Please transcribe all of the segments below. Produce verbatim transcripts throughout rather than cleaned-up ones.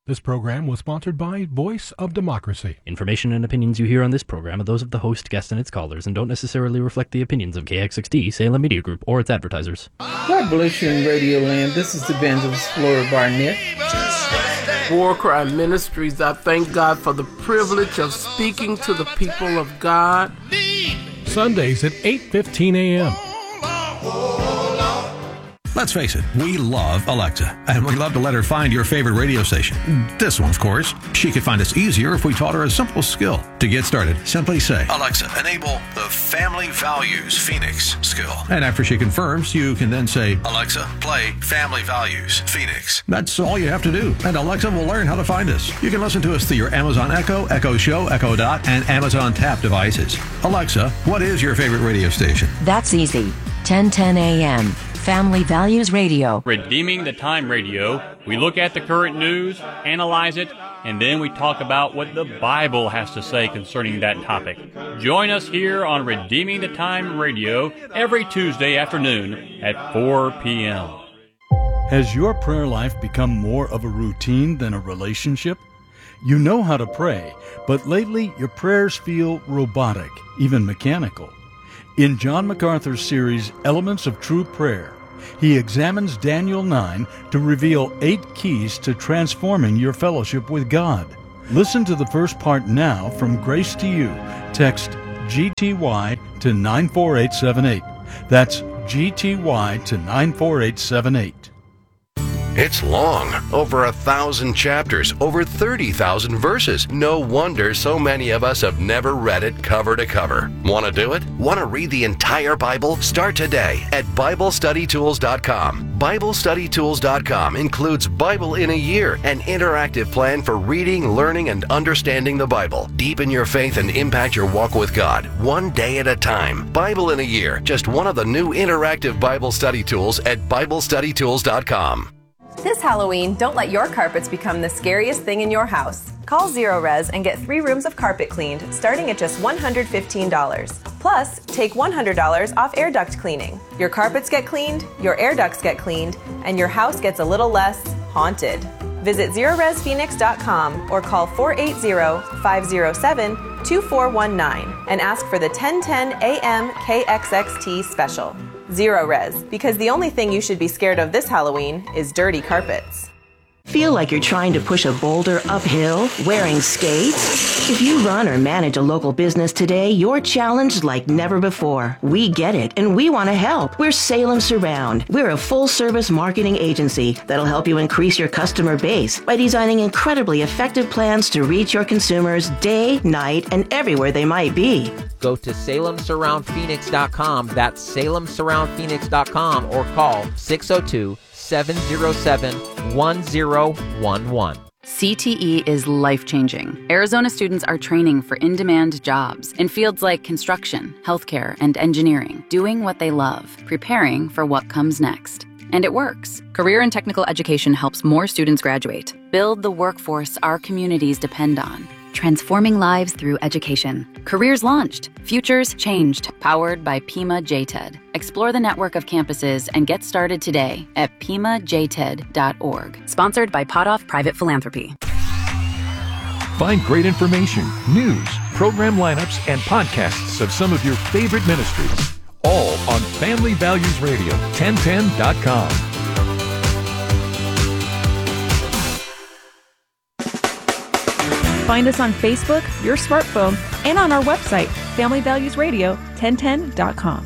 This program was sponsored by Voice of Democracy. Information and opinions you hear on this program are those of the host, guest, and its callers, and don't necessarily reflect the opinions of K X X T, Salem Media Group, or its advertisers. God bless you in Radio Land. This is Evangelist Flora Barnett. War Cry Ministries, I thank God for the privilege of speaking to the people of God. Sundays at eight fifteen a.m. Let's face it, we love Alexa, and we love to let her find your favorite radio station. This one, of course. She could find us easier if we taught her a simple skill. To get started, simply say, Alexa, enable the Family Values Phoenix skill. And after she confirms, you can then say, Alexa, play Family Values Phoenix. That's all you have to do, and Alexa will learn how to find us. You can listen to us through your Amazon Echo, Echo Show, Echo Dot, and Amazon Tap devices. Alexa, what is your favorite radio station? That's easy. ten ten a.m. Family Values Radio. Redeeming the Time Radio. We look at the current news, analyze it, and then we talk about what the Bible has to say concerning that topic. Join us here on Redeeming the Time Radio every Tuesday afternoon at four p.m. Has your prayer life become more of a routine than a relationship? You know how to pray, but lately your prayers feel robotic, even mechanical. In John MacArthur's series, Elements of True Prayer, he examines Daniel nine to reveal eight keys to transforming your fellowship with God. Listen to the first part now from Grace to You. Text G T Y to nine four eight seven eight. That's G T Y to nine four eight seven eight. It's long, over a thousand chapters, over thirty thousand verses. No wonder so many of us have never read it cover to cover. Want to do it? Want to read the entire Bible? Start today at Bible Study Tools dot com. Bible Study Tools dot com includes Bible in a Year, an interactive plan for reading, learning, and understanding the Bible. Deepen your faith and impact your walk with God, one day at a time. Bible in a Year, just one of the new interactive Bible study tools at Bible Study Tools dot com. This Halloween, don't let your carpets become the scariest thing in your house. Call Zero Res and get three rooms of carpet cleaned, starting at just one hundred fifteen dollars. Plus, take one hundred dollars off air duct cleaning. Your carpets get cleaned, your air ducts get cleaned, and your house gets a little less haunted. Visit zero res phoenix dot com or call four eight zero, five zero seven, two four one nine and ask for the ten ten A M K X X T special. Zero Res, because the only thing you should be scared of this Halloween is dirty carpets. Feel like you're trying to push a boulder uphill wearing skates? If you run or manage a local business today, you're challenged like never before. We get it, and we want to help. We're Salem Surround. We're a full-service marketing agency that'll help you increase your customer base by designing incredibly effective plans to reach your consumers day, night, and everywhere they might be. Go to Salem Surround Phoenix dot com. That's Salem Surround Phoenix dot com or call six oh two, seven oh seven, one oh one one. C T E is life-changing. Arizona students are training for in-demand jobs in fields like construction, healthcare, and engineering, doing what they love, preparing for what comes next. And it works. Career and technical education helps more students graduate, build the workforce our communities depend on. Transforming lives through education. Careers launched. Futures changed. Powered by Pima J TED. Explore the network of campuses and get started today at pima j ted dot org. Sponsored by Potoff Private Philanthropy. Find great information, news, program lineups, and podcasts of some of your favorite ministries. All on Family Values Radio, ten ten dot com. Find us on Facebook, your smartphone, and on our website, family values radio ten ten dot com.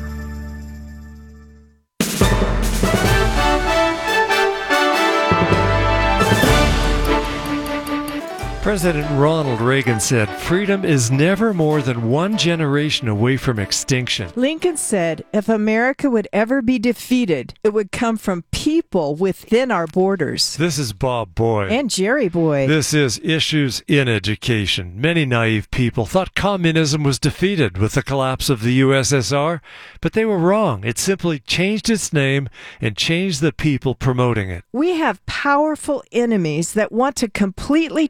President Ronald Reagan said, "Freedom is never more than one generation away from extinction." Lincoln said, "If America would ever be defeated, it would come from people within our borders." This is Bob Boyd. And Jerry Boyd. This is Issues in Education. Many naive people thought communism was defeated with the collapse of the U S S R, but they were wrong. It simply changed its name and changed the people promoting it. We have powerful enemies that want to completely change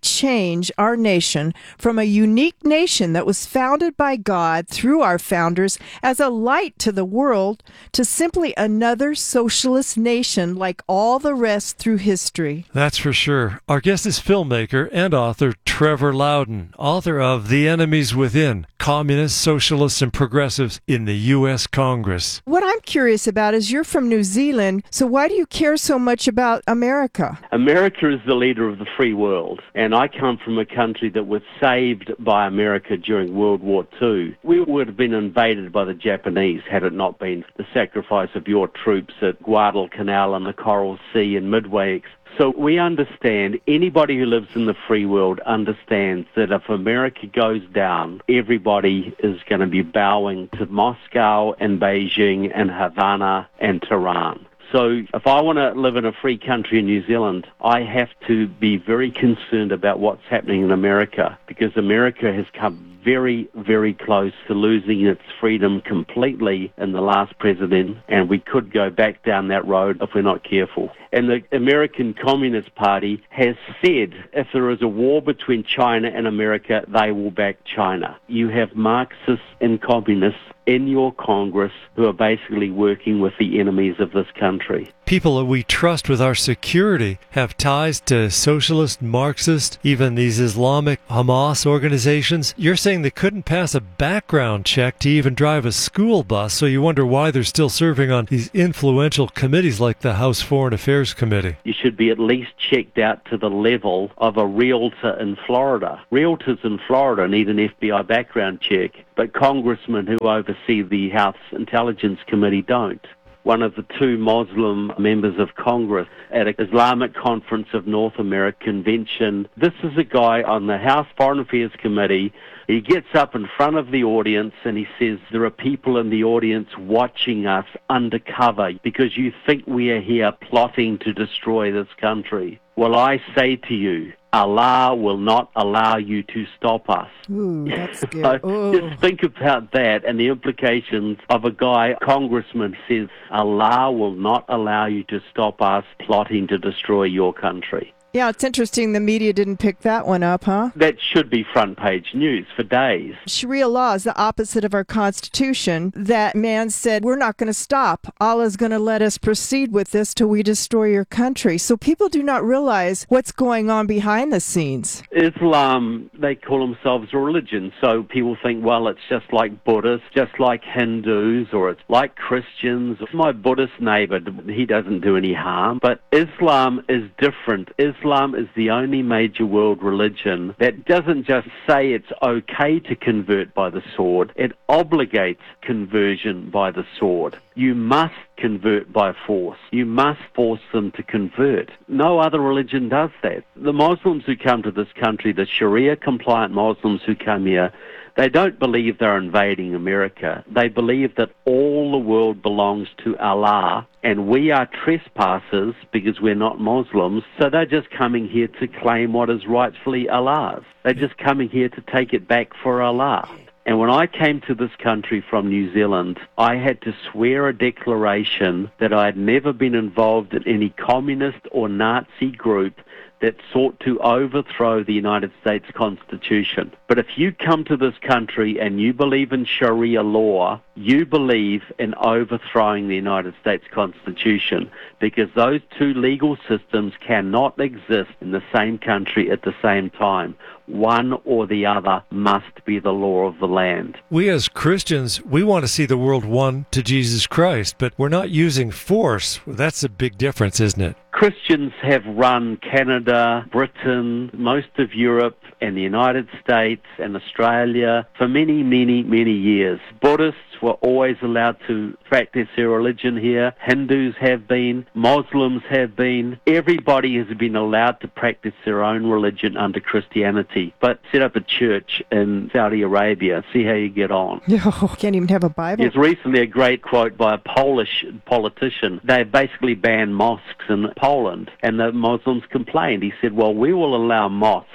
change our nation from a unique nation that was founded by God through our founders as a light to the world to simply another socialist nation like all the rest through history. That's for sure. Our guest is filmmaker and author Trevor Loudon, author of The Enemies Within, Communists, Socialists, and Progressives in the U S Congress. What I'm curious about is you're from New Zealand, so why do you care so much about America? America is the leader of the free world, and I come from a country that was saved by America during World War Two. We would have been invaded by the Japanese had it not been the sacrifice of your troops at Guadalcanal and the Coral Sea and Midway. So we understand, anybody who lives in the free world understands that if America goes down, everybody is going to be bowing to Moscow and Beijing and Havana and Tehran. So if I want to live in a free country in New Zealand, I have to be very concerned about what's happening in America, because America has come very, very close to losing its freedom completely in the last president, and we could go back down that road if we're not careful. And the American Communist Party has said if there is a war between China and America, they will back China. You have Marxists and communists in your Congress who are basically working with the enemies of this country. People that we trust with our security have ties to socialist, Marxist, even these Islamic Hamas organizations. You're saying they couldn't pass a background check to even drive a school bus, so you wonder why they're still serving on these influential committees like the House Foreign Affairs Committee. You should be at least checked out to the level of a realtor in Florida. Realtors in Florida need an F B I background check, but congressmen who oversee the House Intelligence Committee don't. One of the two Muslim members of Congress at an Islamic Conference of North America convention. This is a guy on the House Foreign Affairs Committee. He gets up in front of the audience and he says, there are people in the audience watching us undercover because you think we are here plotting to destroy this country. Well, I say to you, Allah will not allow you to stop us. Ooh, that's good. So Ooh. just think about that and the implications of a guy, congressman, says, Allah will not allow you to stop us plotting to destroy your country. Yeah, it's interesting the media didn't pick that one up, huh? That should be front page news for days. Sharia law is the opposite of our Constitution. That man said, we're not going to stop. Allah's going to let us proceed with this till we destroy your country. So people do not realize what's going on behind the scenes. Islam, they call themselves a religion. So people think, well, it's just like Buddhists, just like Hindus, or it's like Christians. My Buddhist neighbor, he doesn't do any harm. But Islam is different. Islam Islam is the only major world religion that doesn't just say it's okay to convert by the sword, it obligates conversion by the sword. You must convert by force. You must force them to convert. No other religion does that. The Muslims who come to this country, the Sharia-compliant Muslims who come here, they don't believe they're invading America. They believe that all the world belongs to Allah, and we are trespassers because we're not Muslims, so they're just coming here to claim what is rightfully Allah's. They're just coming here to take it back for Allah. And when I came to this country from New Zealand, I had to swear a declaration that I had never been involved in any communist or Nazi group that sought to overthrow the United States Constitution. But if you come to this country and you believe in Sharia law, you believe in overthrowing the United States Constitution, because those two legal systems cannot exist in the same country at the same time. One or the other must be the law of the land. We as Christians, we want to see the world won to Jesus Christ, but we're not using force. That's a big difference, isn't it? Christians have run Canada, Britain, most of Europe, and the United States and Australia for many, many, many years. Buddhists were always allowed to practice their religion here. Hindus have been. Muslims have been. Everybody has been allowed to practice their own religion under Christianity. But set up a church in Saudi Arabia. See how you get on. Oh, can't even have a Bible. There's recently a great quote by a Polish politician. They basically banned mosques in Poland, and the Muslims complained. He said, well, we will allow mosques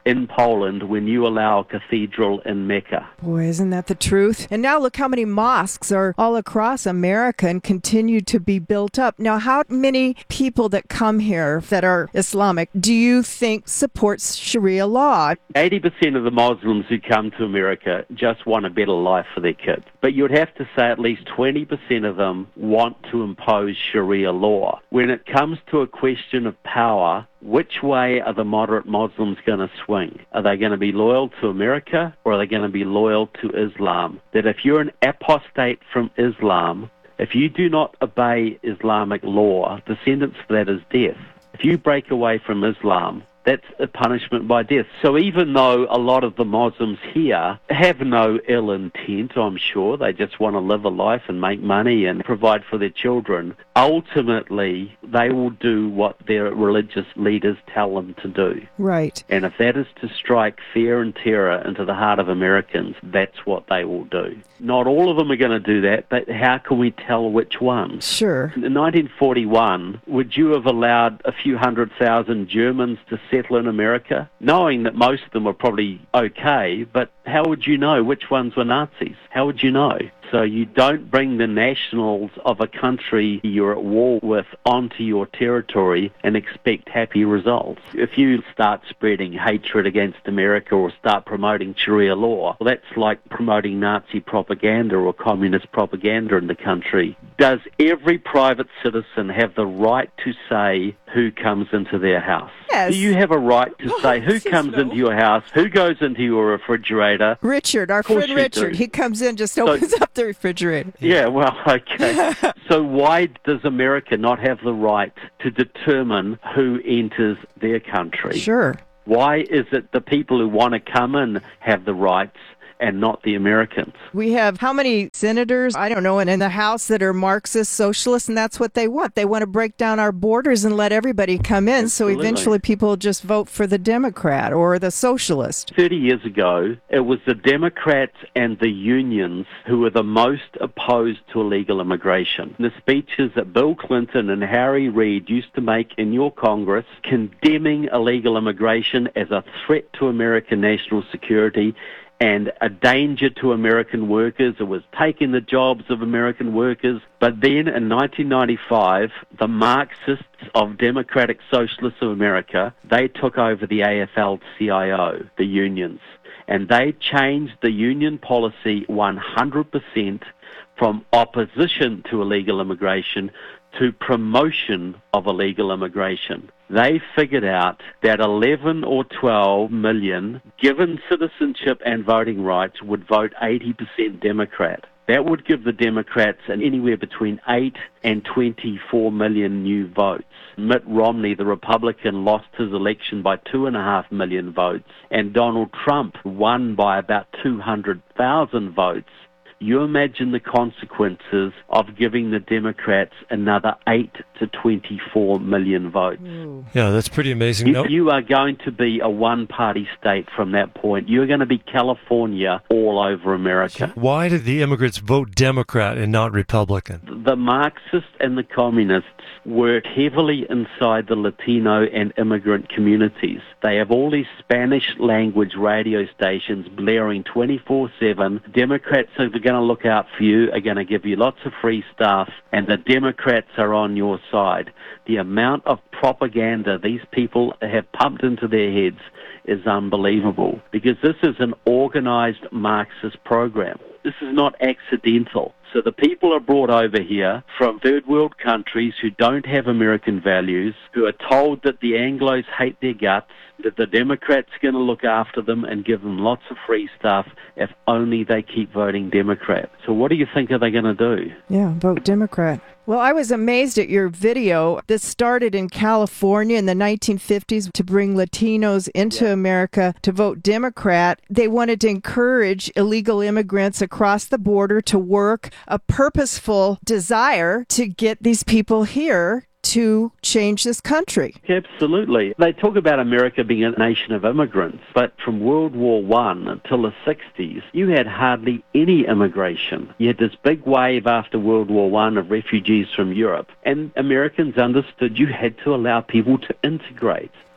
in Poland when you allow a cathedral in Mecca. Boy, isn't that the truth? And now look how many mosques are all across America and continue to be built up. Now, how many people that come here that are Islamic do you think supports Sharia law? eighty percent of the Muslims who come to America just want a better life for their kids. But you'd have to say at least twenty percent of them want to impose Sharia law. When it comes to a question of power, which way are the moderate Muslims going to swing? Are they going to be loyal to America, or are they going to be loyal to Islam? That if you're an apostate from Islam, if you do not obey Islamic law, the sentence for that is death. If you break away from Islam, that's a punishment by death. So even though a lot of the Muslims here have no ill intent, I'm sure, they just want to live a life and make money and provide for their children, ultimately they will do what their religious leaders tell them to do. Right. And if that is to strike fear and terror into the heart of Americans, that's what they will do. Not all of them are going to do that, but how can we tell which ones? Sure. In nineteen forty-one, would you have allowed a few hundred thousand Germans to settle in America, knowing that most of them were probably okay, but how would you know which ones were Nazis? How would you know? So you don't bring the nationals of a country you're at war with onto your territory and expect happy results. If you start spreading hatred against America or start promoting Sharia law, well, that's like promoting Nazi propaganda or communist propaganda in the country. Does every private citizen have the right to say who comes into their house? Yes. Do you have a right to say who comes into your house, who goes into your refrigerator? Richard, our friend Richard, he comes in, just opens so, up the refrigerator. Yeah, well, okay. So why does America not have the right to determine who enters their country? Sure. Why is it the people who want to come in have the rights and not the Americans? We have how many senators, I don't know, and in the House that are Marxist, socialists, and that's what they want. They want to break down our borders and let everybody come in, Absolutely. So eventually people just vote for the Democrat or the socialist. Thirty years ago, it was the Democrats and the unions who were the most opposed to illegal immigration. The speeches that Bill Clinton and Harry Reid used to make in your Congress condemning illegal immigration as a threat to American national security and a danger to American workers. It was taking the jobs of American workers. But then in nineteen ninety-five, the Marxists of Democratic Socialists of America, they took over the A F L C I O, the unions, and they changed the union policy one hundred percent from opposition to illegal immigration to promotion of illegal immigration. They figured out that eleven or twelve million, given citizenship and voting rights, would vote eighty percent Democrat. That would give the Democrats an anywhere between eight and twenty-four million new votes. Mitt Romney, the Republican, lost his election by two and a half million votes, and Donald Trump won by about two hundred thousand votes. You imagine the consequences of giving the Democrats another eight to twenty-four million votes. Yeah, that's pretty amazing. You, nope. you are going to be a one-party state from that point. You're going to be California all over America. Why did the immigrants vote Democrat and not Republican? The Marxists and the communists work heavily inside the Latino and immigrant communities. They have all these Spanish-language radio stations blaring twenty-four seven. Democrats are going to look out for you, are going to give you lots of free stuff, and the Democrats are on your side. The amount of propaganda these people have pumped into their heads is unbelievable, because this is an organized Marxist program. This is not accidental. So the people are brought over here from third world countries who don't have American values, who are told that the Anglos hate their guts, that the Democrats are going to look after them and give them lots of free stuff if only they keep voting Democrat. So what do you think are they going to do? Yeah, vote Democrat. Well, I was amazed at your video. This started in California in the nineteen fifties to bring Latinos into yeah. America to vote Democrat. They wanted to encourage illegal immigrants across the border to work, a purposeful desire to get these people here to change this country. Absolutely. They talk about America being a nation of immigrants, but from World War One until the sixties, you had hardly any immigration. You had this big wave after World War One of refugees from Europe, and Americans understood you had to allow people to integrate.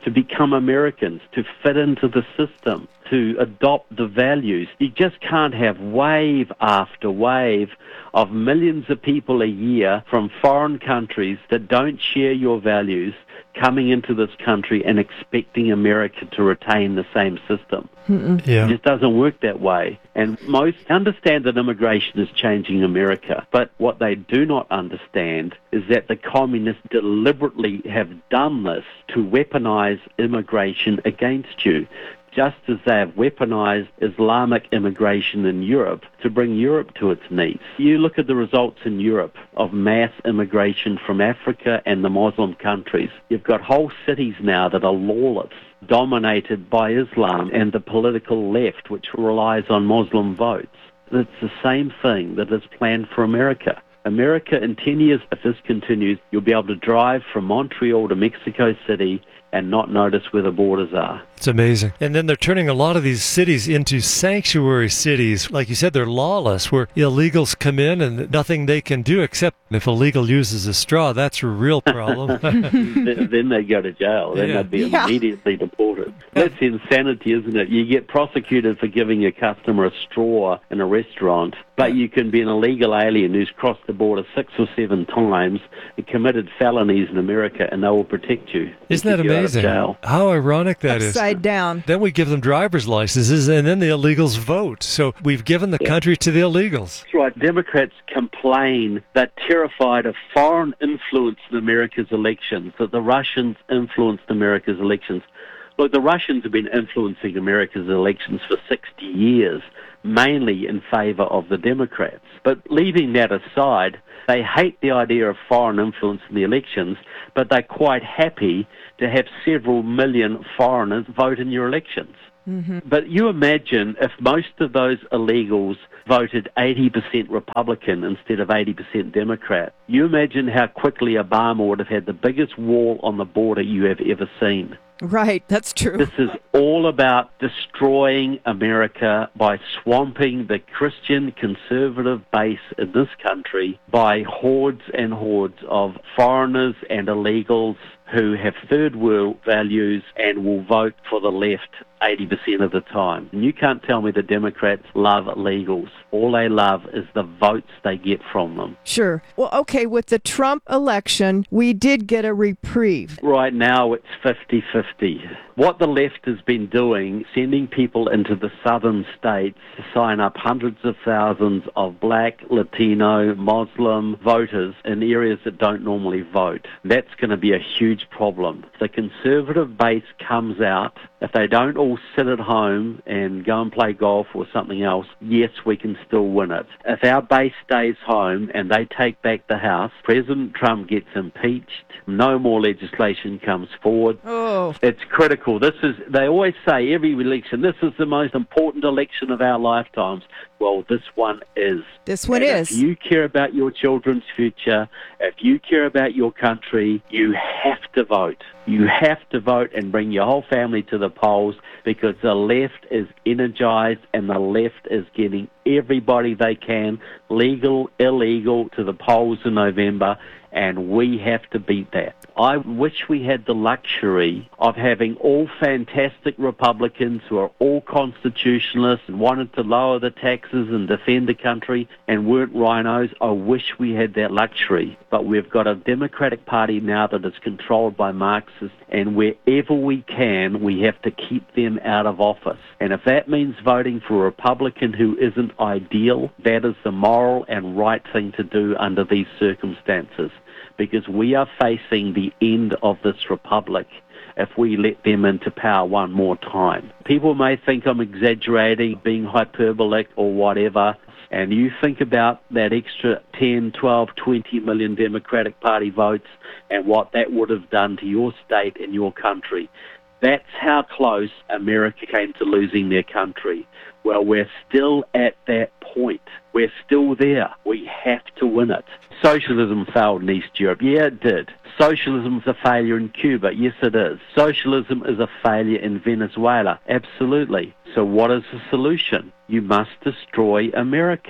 to become Americans, to fit into the system, to adopt the values. You just can't have wave after wave of millions of people a year from foreign countries that don't share your values coming into this country and expecting America to retain the same system. Yeah. It just doesn't work that way. And most understand that immigration is changing America, but what they do not understand is that the communists deliberately have done this to weaponize immigration against you, just as they have weaponized Islamic immigration in Europe to bring Europe to its knees. You look at the results in Europe of mass immigration from Africa and the Muslim countries. You've got whole cities now that are lawless, dominated by Islam and the political left, which relies on Muslim votes. It's the same thing that is planned for America. America, in ten years, if this continues, you'll be able to drive from Montreal to Mexico City and not notice where the borders are. It's amazing. And then they're turning a lot of these cities into sanctuary cities. Like you said, they're lawless, where illegals come in and nothing they can do except if a legal uses a straw, that's a real problem. then, then they go to jail. Then Yeah. they'd be Yeah. immediately deported. That's insanity, isn't it? You get prosecuted for giving a customer a straw in a restaurant, but you can be an illegal alien who's crossed the border six or seven times and committed felonies in America, and they will protect you. Isn't that Keep you out of amazing? jail. How ironic that is. Upside down. Then we give them driver's licenses, and then the illegals vote. So we've given the country to the illegals. That's right. Democrats complain they're terrified of foreign influence in America's elections, that the Russians influenced America's elections. Look, the Russians have been influencing America's elections for sixty years, mainly in favor of the Democrats. But leaving that aside, they hate the idea of foreign influence in the elections, but they're quite happy to have several million foreigners vote in your elections. Mm-hmm. But you imagine if most of those illegals voted eighty percent Republican instead of eighty percent Democrat. You imagine how quickly Obama would have had the biggest wall on the border you have ever seen. Right, that's true. This is all about destroying America by swamping the Christian conservative base in this country by hordes and hordes of foreigners and illegals who have third world values and will vote for the left eighty percent of the time. And you can't tell me the Democrats love illegals. All they love is the votes they get from them. Sure. Well, okay, with the Trump election, we did get a reprieve. Right now it's fifty-fifty. What the left has been doing, sending people into the southern states to sign up hundreds of thousands of black, Latino, Muslim voters in areas that don't normally vote. That's going to be a huge problem. If the conservative base comes out, if they don't all sit at home and go and play golf or something else, yes, we can still win it. If our base stays home and they take back the House, President Trump gets impeached, no more legislation comes forward. Oh. It's critical. This is, they always say every election, this is the most important election of our lifetimes. Well, this one is. This one And is. If you care about your children's future, if you care about your country, you have to vote. You have to vote and bring your whole family to the polls because the left is energized and the left is getting everybody they can, legal, illegal, to the polls in November, and we have to beat that. I wish we had the luxury of having all fantastic Republicans who are all constitutionalists and wanted to lower the taxes and defend the country and weren't rhinos. I wish we had that luxury. But we've got a Democratic Party now that is controlled by Marxists, and wherever we can, we have to keep them out of office. And if that means voting for a Republican who isn't ideal, that is the moral and right thing to do under these circumstances, because we are facing the end of this republic if we let them into power one more time. People may think I'm exaggerating, being hyperbolic or whatever, and you think about that extra ten, twelve, twenty million Democratic Party votes and what that would have done to your state and your country. That's how close America came to losing their country. Well, we're still at that point. We're still there. We have to win it. Socialism failed in East Europe. Yeah, it did. Socialism is a failure in Cuba. Yes, it is. Socialism is a failure in Venezuela. Absolutely. So what is the solution? You must destroy America.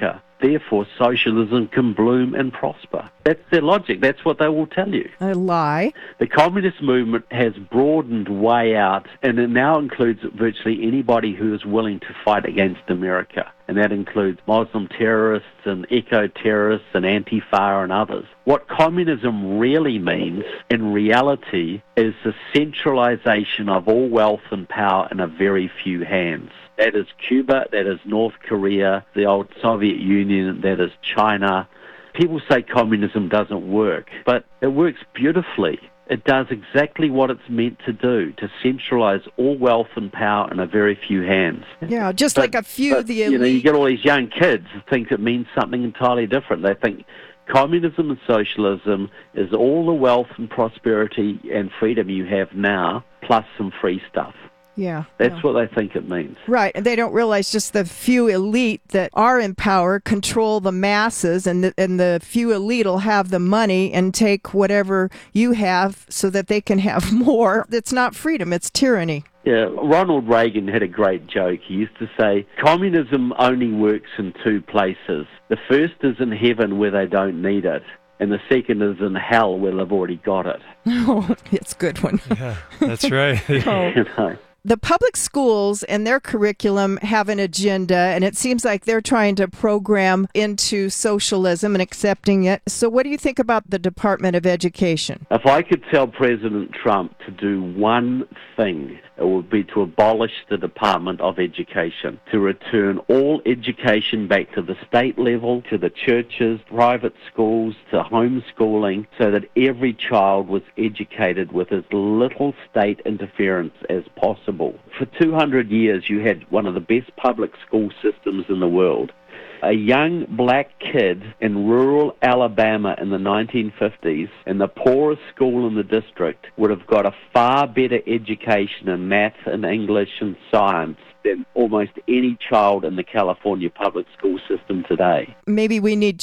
therefore socialism can bloom and prosper. That's their logic. That's what they will tell you. A lie. The communist movement has broadened way out, and it now includes virtually anybody who is willing to fight against America. And that includes Muslim terrorists and eco-terrorists and Antifa and others. What communism really means, in reality, is the centralization of all wealth and power in a very few hands. That is Cuba, that is North Korea, the old Soviet Union, that is China. People say communism doesn't work, but it works beautifully. It does exactly what it's meant to do, to centralize all wealth and power in a very few hands. Yeah, just but, like a few but, of the you elite. know, you get all these young kids who think it means something entirely different. They think communism and socialism is all the wealth and prosperity and freedom you have now, plus some free stuff. Yeah. That's yeah. what they think it means. Right, and they don't realize just the few elite that are in power control the masses, and the, and the few elite will have the money and take whatever you have so that they can have more. It's not freedom, it's tyranny. Yeah, Ronald Reagan had a great joke. He used to say, communism only works in two places. The first is in heaven where they don't need it, and the second is in hell where they've already got it. Oh, it's a good one. Yeah, that's right. Oh. You know. The public schools and their curriculum have an agenda, and it seems like they're trying to program into socialism and accepting it. So what do you think about the Department of Education? If I could tell President Trump to do one thing, it would be to abolish the Department of Education, to return all education back to the state level, to the churches, private schools, to homeschooling, so that every child was educated with as little state interference as possible. For two hundred years, you had one of the best public school systems in the world. A young black kid in rural Alabama in the nineteen fifties, in the poorest school in the district, would have got a far better education in math and English and science than almost any child in the California public school system today. Maybe we need